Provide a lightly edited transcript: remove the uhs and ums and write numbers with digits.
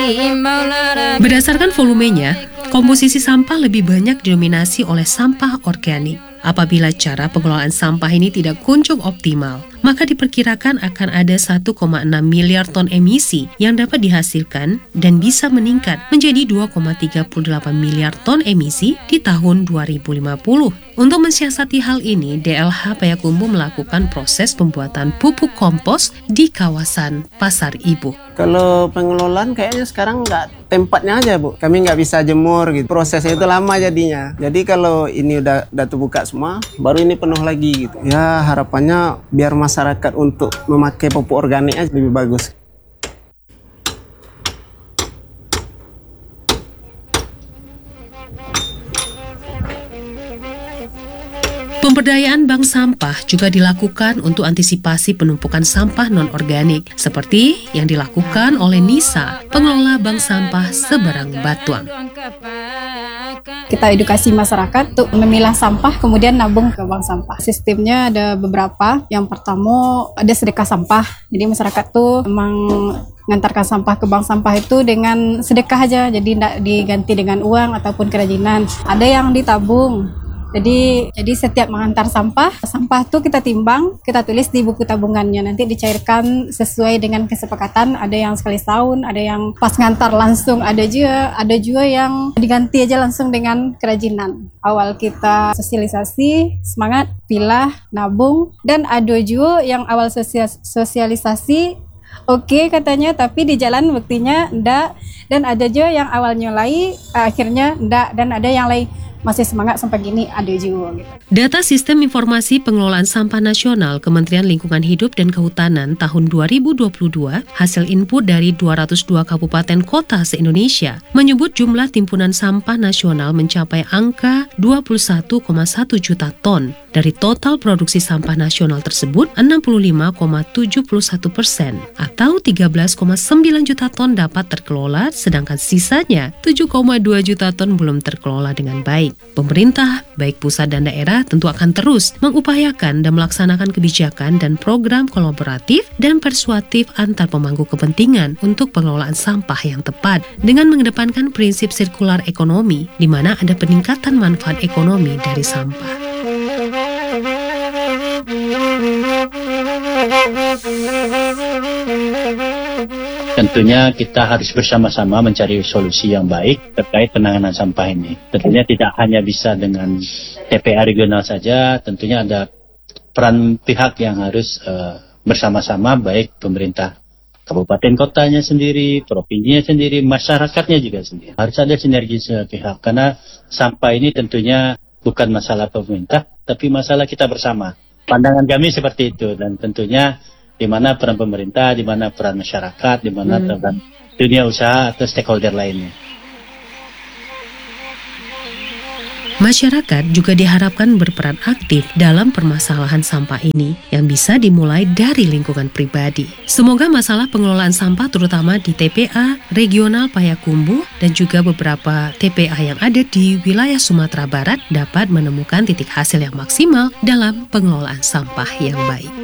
Berdasarkan volumenya, komposisi sampah lebih banyak didominasi oleh sampah organik. Apabila cara pengelolaan sampah ini tidak kunjung optimal, maka diperkirakan akan ada 1,6 miliar ton emisi yang dapat dihasilkan dan bisa meningkat menjadi 2,38 miliar ton emisi di tahun 2050. Untuk mensiasati hal ini, DLH Payakumbuh melakukan proses pembuatan pupuk kompos di kawasan Pasar Ibu. Kalau pengelolaan kayaknya sekarang nggak tempatnya aja, Bu. Kami nggak bisa jemur gitu. Prosesnya itu lama jadinya. Jadi kalau ini udah terbuka semua, baru ini penuh lagi gitu. Ya harapannya biar masyarakat untuk memakai pupuk organik aja lebih bagus. Pemberdayaan bank sampah juga dilakukan untuk antisipasi penumpukan sampah non-organik, seperti yang dilakukan oleh Nisa, pengelola bank sampah Seberang Batuang. Kita edukasi masyarakat untuk memilah sampah kemudian nabung ke bank sampah. Sistemnya ada beberapa. Yang pertama ada sedekah sampah. Jadi masyarakat tuh memang mengantarkan sampah ke bank sampah itu dengan sedekah aja. Jadi tidak diganti dengan uang ataupun kerajinan. Ada yang ditabung. Jadi setiap mengantar sampah tuh kita timbang, kita tulis di buku tabungannya. Nanti dicairkan sesuai dengan kesepakatan. Ada yang sekali setahun, ada yang pas ngantar langsung, ada juga yang diganti aja langsung dengan kerajinan. Awal kita sosialisasi, semangat, pilah, nabung, dan ada juga yang awal sosialisasi oke katanya, tapi di jalan buktinya enggak. Dan ada juga yang awal nyulai, akhirnya enggak. Dan ada yang lain masih semangat sampai gini, ada juga gitu. Data Sistem Informasi Pengelolaan Sampah Nasional Kementerian Lingkungan Hidup dan Kehutanan tahun 2022, hasil input dari 202 kabupaten kota se-Indonesia, menyebut jumlah timbunan sampah nasional mencapai angka 21,1 juta ton. Dari total produksi sampah nasional tersebut, 65,71% atau 13,9 juta ton dapat terkelola, sedangkan sisanya 7,2 juta ton belum terkelola dengan baik. Pemerintah, baik pusat dan daerah, tentu akan terus mengupayakan dan melaksanakan kebijakan dan program kolaboratif dan persuasif antar pemangku kepentingan untuk pengelolaan sampah yang tepat dengan mengedepankan prinsip sirkular ekonomi, di mana ada peningkatan manfaat ekonomi dari sampah. Tentunya kita harus bersama-sama mencari solusi yang baik terkait penanganan sampah ini. Tentunya tidak hanya bisa dengan TPA regional saja, tentunya ada peran pihak yang harus bersama-sama, baik pemerintah kabupaten kotanya sendiri, provinsinya sendiri, masyarakatnya juga sendiri. Harus ada sinergi pihak, karena sampah ini tentunya bukan masalah pemerintah, tapi masalah kita bersama. Pandangan kami seperti itu, dan tentunya di mana peran pemerintah, di mana peran masyarakat, di mana peran dunia usaha atau stakeholder lainnya. Masyarakat juga diharapkan berperan aktif dalam permasalahan sampah ini yang bisa dimulai dari lingkungan pribadi. Semoga masalah pengelolaan sampah terutama di TPA Regional Payakumbuh dan juga beberapa TPA yang ada di wilayah Sumatera Barat dapat menemukan titik hasil yang maksimal dalam pengelolaan sampah yang baik.